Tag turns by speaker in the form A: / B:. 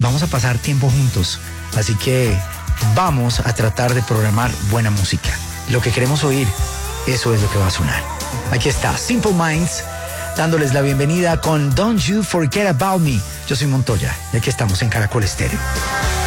A: vamos a pasar tiempo juntos. Así que vamos a tratar de programar buena música. Lo que queremos oír, eso es lo que va a sonar. Aquí está Simple Minds, dándoles la bienvenida con Don't You Forget About Me. Yo soy Montoya y aquí estamos en Caracol Estéreo.